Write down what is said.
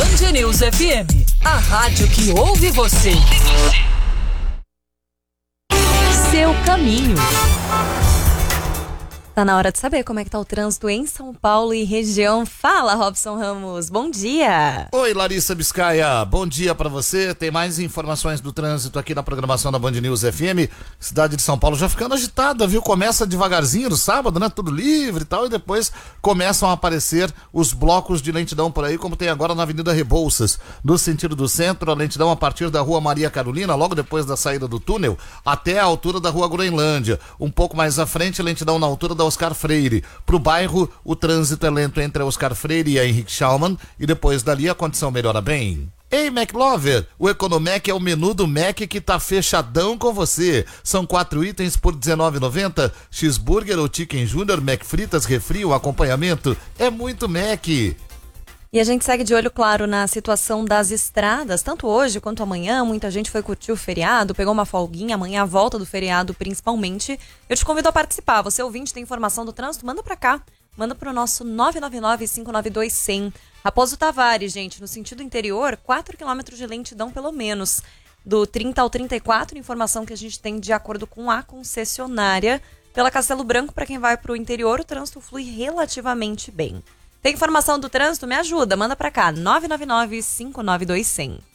Band News FM, a rádio que ouve você. Seu caminho. Tá na hora de saber como é que tá o trânsito em São Paulo e região. Fala, Robson Ramos, bom dia. Oi, Larissa Biscaia, bom dia pra você. Tem mais informações do trânsito aqui na programação da Band News FM. Cidade de São Paulo já ficando agitada, viu? Começa devagarzinho no sábado, né? Tudo livre e tal, e depois começam a aparecer os blocos de lentidão por aí, como tem agora na Avenida Rebouças. No sentido do centro, a lentidão a partir da Rua Maria Carolina, logo depois da saída do túnel, até a altura da Rua Groenlândia. Um pouco mais à frente, lentidão na altura da Oscar Freire. Pro bairro, o trânsito é lento entre a Oscar Freire e a Henrique Schaumann, e depois dali a condição melhora bem. Ei, McLover, o Economac é o menu do Mac que tá fechadão com você. São 4 itens por R$19,90. Cheeseburger ou Chicken Junior, Mac fritas, refri, o acompanhamento. É muito Mac. E a gente segue de olho, claro, na situação das estradas, tanto hoje quanto amanhã. Muita gente foi curtir o feriado, pegou uma folguinha, amanhã a volta do feriado principalmente. Eu te convido a participar. Você ouvinte tem informação do trânsito? Manda pra cá. Manda pro nosso 999-592-100. Raposo Tavares, gente, no sentido interior, 4 quilômetros de lentidão pelo menos. Do 30 ao 34, informação que a gente tem de acordo com a concessionária. Pela Castelo Branco, para quem vai pro interior, o trânsito flui relativamente bem. Tem informação do trânsito? Me ajuda, manda pra cá, 999-592-100.